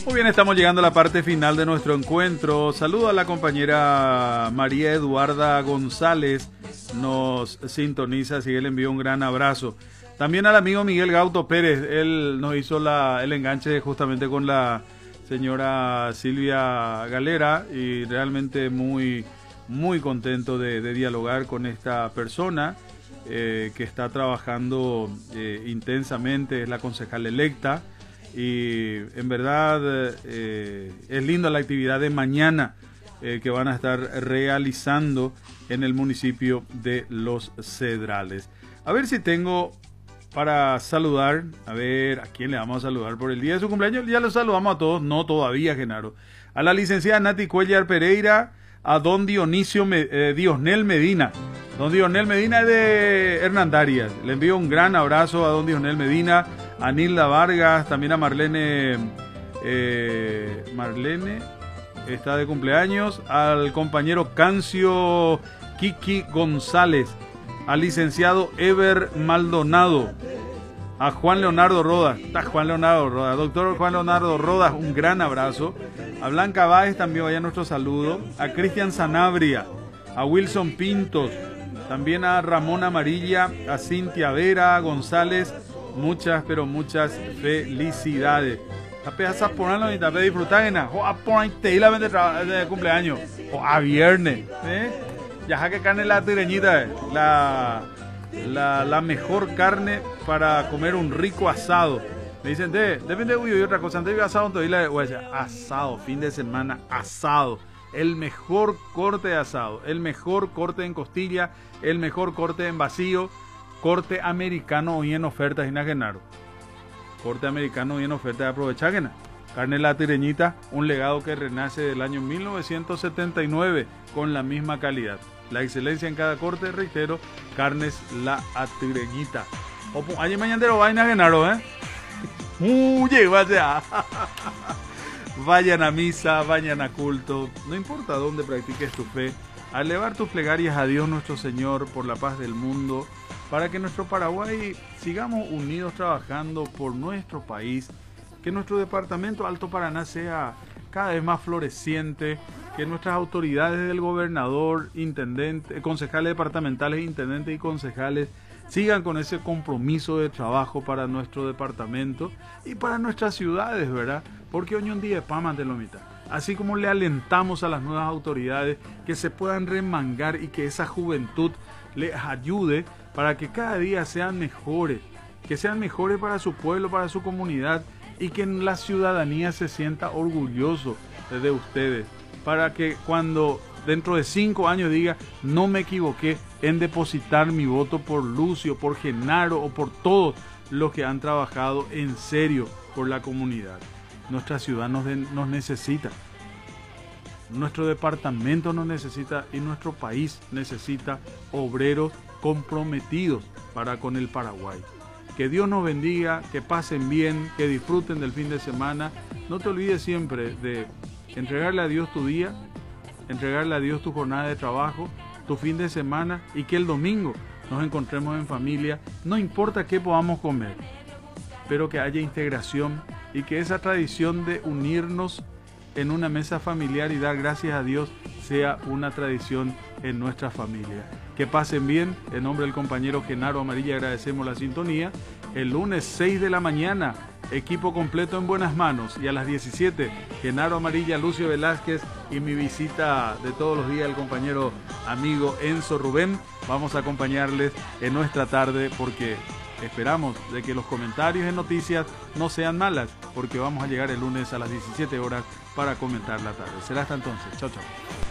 Muy bien, estamos llegando a la parte final de nuestro encuentro. Saludo a la compañera María Eduarda González, nos sintoniza, así que le envío un gran abrazo. También al amigo Miguel Gauto Pérez, él nos hizo el enganche justamente con la señora Silvia Galera y realmente muy contento de dialogar con esta persona que está trabajando intensamente, es la concejal electa. Y en verdad es linda la actividad de mañana que van a estar realizando en el municipio de Los Cedrales. A ver si tengo para saludar, a ver a quién le vamos a saludar por el día de su cumpleaños. Ya los saludamos a todos, no todavía, Genaro. A la licenciada Nati Cuellar Pereira, a don Diosnel Medina. Don Diosnel Medina es de Hernandarias. Le envío un gran abrazo a don Diosnel Medina, a Nilda Vargas, también a Marlene está de cumpleaños, al compañero Cancio Kiki González, al licenciado Ever Maldonado, a Juan Leonardo Rodas, doctor Juan Leonardo Rodas, un gran abrazo, a Blanca Báez también vaya nuestro saludo, a Cristian Sanabria, a Wilson Pintos, también a Ramón Amarilla, a Cintia Vera González, muchas, pero muchas felicidades. A ponerlo y te disfrutar a poner de cumpleaños o a viernes, ya que carne la tireñita, la mejor carne para comer un rico asado. Me dicen, depende de otra cosa, antes de asado, asado, fin de semana, asado. El mejor corte de asado, el mejor corte en costilla, el mejor corte en vacío, corte americano hoy en oferta, Genaro. Corte americano hoy en oferta de aprovechar, carne la tireñita, un legado que renace del año 1979 con la misma calidad. La excelencia en cada corte, reitero, carnes la atireñita. Ayer mañana vaina, Genaro, vaya. Vayan a misa, vayan a culto, no importa dónde practiques tu fe, a elevar tus plegarias a Dios nuestro Señor por la paz del mundo, para que nuestro Paraguay sigamos unidos trabajando por nuestro país, que nuestro departamento Alto Paraná sea cada vez más floreciente, que nuestras autoridades del gobernador, intendente, concejales departamentales, intendentes y concejales sigan con ese compromiso de trabajo para nuestro departamento y para nuestras ciudades, ¿verdad? Porque hoy un día de pama de lomita. Así como le alentamos a las nuevas autoridades que se puedan remangar y que esa juventud les ayude para que cada día sean mejores, que sean mejores para su pueblo, para su comunidad y que la ciudadanía se sienta orgulloso de ustedes, para que cuando dentro de 5 años diga, no me equivoqué en depositar mi voto por Lucio, por Genaro o por todos los que han trabajado en serio por la comunidad. Nuestra ciudad nos necesita, nuestro departamento nos necesita y nuestro país necesita obreros comprometidos para con el Paraguay. Que Dios nos bendiga, que pasen bien, que disfruten del fin de semana. No te olvides siempre de entregarle a Dios tu día, entregarle a Dios tu jornada de trabajo, tu fin de semana y que el domingo nos encontremos en familia, no importa qué podamos comer, pero que haya integración y que esa tradición de unirnos en una mesa familiar y dar gracias a Dios sea una tradición en nuestra familia. Que pasen bien, en nombre del compañero Genaro Amarilla agradecemos la sintonía. El lunes 6 de la mañana, equipo completo en buenas manos, y a las 17, Genaro Amarilla, Lucio Velázquez y mi visita de todos los días, el compañero amigo Enzo Rubén. Vamos a acompañarles en nuestra tarde porque esperamos de que los comentarios en noticias no sean malas, porque vamos a llegar el lunes a las 17 horas para comentar la tarde. Será hasta entonces. Chao, chao.